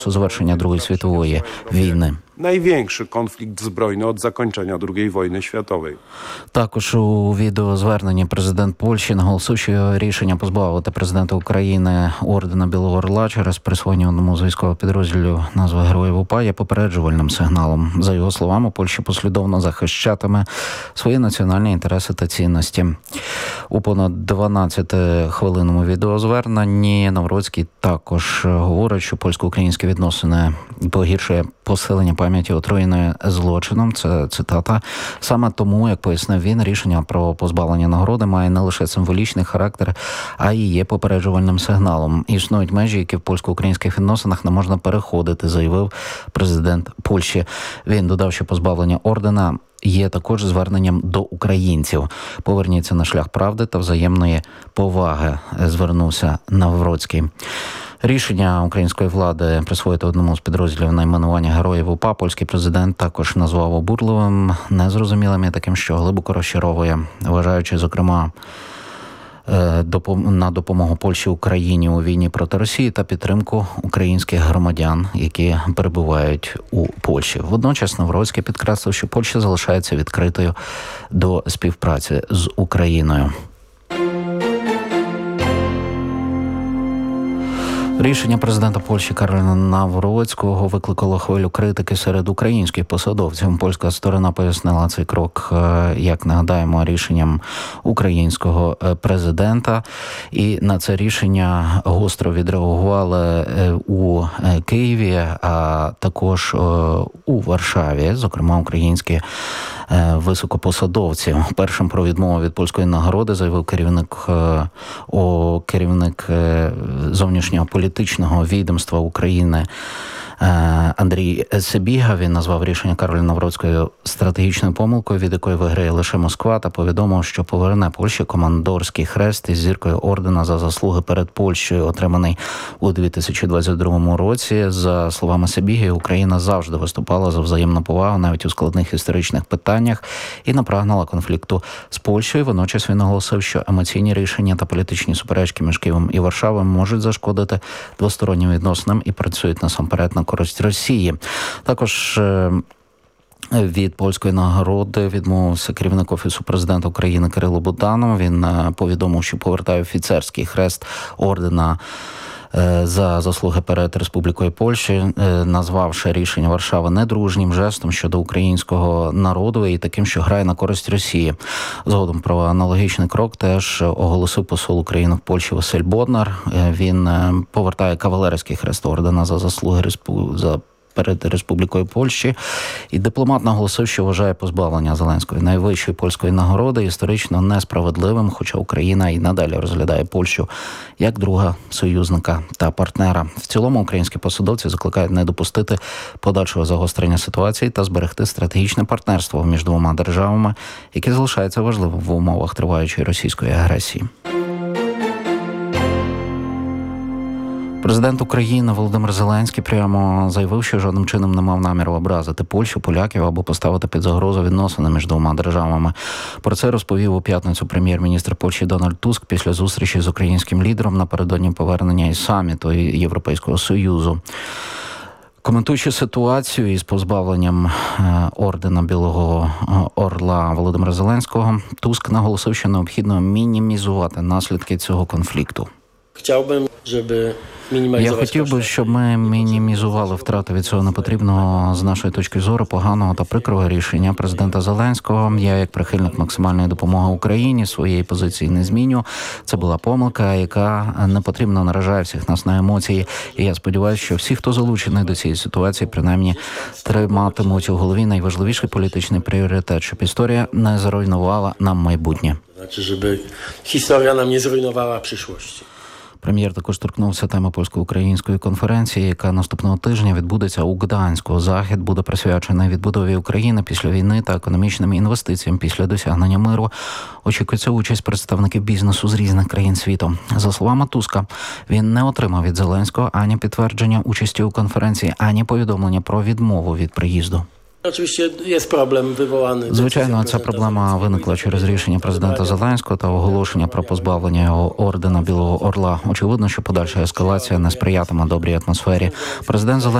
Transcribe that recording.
завершення Другої світової війни. Найwiększy konflikt zbrojny od zakończenia II wojny światowej. Також у відеозверненні президент Польщі наголосив, що рішення позбавити президента України ордена Білого Орла через присвоєння одному з військових підрозділів назви Героїв УПА є попереджувальним сигналом. За його словами, Польща послідовно захищатиме свої національні інтереси та цінності. У понад 12-хвилинному відеозверненні Навроцький також говорить, що польсько-українські відносини погіршує посилення пам'яті отруєної злочином. Це цитата. Саме тому, як пояснив він, рішення про позбавлення нагороди має не лише символічний характер, а й є попереджувальним сигналом. Існують межі, які в польсько-українських відносинах не можна переходити, заявив президент Польщі. Він додав, що позбавлення ордена є також зверненням до українців. Поверніться на шлях правди та взаємної поваги, звернувся Навроцький. Рішення української влади присвоїти одному з підрозділів найменування Героїв УПА польський президент також назвав обурливим, незрозумілим і таким, що глибоко розчаровує, вважаючи, зокрема, на допомогу Польщі Україні у війні проти Росії та підтримку українських громадян, які перебувають у Польщі. Водночас Навроцький підкреслив, що Польща залишається відкритою до співпраці з Україною. Рішення президента Польщі Кароля Навроцького викликало хвилю критики серед українських посадовців. Польська сторона пояснила цей крок, як нагадаємо, рішенням українського президента. І на це рішення гостро відреагували у Києві, а також у Варшаві, зокрема українські високопосадовці. Першим про відмову від польської нагороди заявив керівник зовнішнього політичного відомства України Андрій Сибіга. Він назвав рішення Кароля Навроцької стратегічною помилкою, від якої виграє лише Москва, та повідомив, що поверне Польщі командорський хрест із зіркою ордена за заслуги перед Польщею, отриманий у 2022 році. За словами Сибіги, Україна завжди виступала за взаємну повагу навіть у складних історичних питаннях і не прагнула конфлікту з Польщею. Водночас він наголосив, що емоційні рішення та політичні суперечки між Києвом і Варшавою можуть зашкодити двостороннім відносинам і працюють насамперед на користь Росії. Також від польської нагороди відмовився керівник Офісу президента України Кирило Буданов. Він повідомив, що повертає офіцерський хрест ордена за заслуги перед Республікою Польщі, назвавши рішення Варшави недружнім жестом щодо українського народу і таким, що грає на користь Росії. Згодом про аналогічний крок теж оголосив посол України в Польщі Василь Боднар. Він повертає кавалерський хрест ордена за заслуги перед Республікою Польщі. І дипломат наголосив, що вважає позбавлення Зеленської найвищої польської нагороди історично несправедливим, хоча Україна і надалі розглядає Польщу як друга союзника та партнера. В цілому українські посадовці закликають не допустити подальшого загострення ситуації та зберегти стратегічне партнерство між двома державами, яке залишається важливим в умовах триваючої російської агресії. Президент України Володимир Зеленський прямо заявив, що жодним чином не мав наміру образити Польщу, поляків або поставити під загрозу відносини між двома державами. Про це розповів у п'ятницю прем'єр-міністр Польщі Дональд Туск після зустрічі з українським лідером напередодні повернення із саміту Європейського Союзу. Коментуючи ситуацію із позбавленням ордена Білого Орла Володимира Зеленського, Туск наголосив, що необхідно мінімізувати наслідки цього конфлікту. Я хотів би, щоб ми мінімізували втрати від цього непотрібного, з нашої точки зору, поганого та прикрого рішення президента Зеленського. Я, як прихильник максимальної допомоги Україні, своєї позиції не зміню. Це була помилка, яка непотрібно наражає всіх нас на емоції. І я сподіваюся, що всі, хто залучений до цієї ситуації, принаймні триматимуть у голові найважливіший політичний пріоритет, щоб історія не зруйнувала нам майбутнє. Щоб історія нам не зруйнувала пришлості. Прем'єр також торкнувся теми польсько-української конференції, яка наступного тижня відбудеться у Гданську. Захід буде присвячений відбудові України після війни та економічним інвестиціям після досягнення миру. Очікується участь представників бізнесу з різних країн світу. За словами Туска, він не отримав від Зеленського ані підтвердження участі у конференції, ані повідомлення про відмову від приїзду. Oczywiście jest problem wywołany. Звичайно, decyzją ця prezydenta проблема Зеленського виникла i через рішення президента Зеленського та оголошення про позбавлення його ордена Білого Орла. Очевидно, що подальша ескалація не сприятиме добрій атмосфері. Президент Зеленський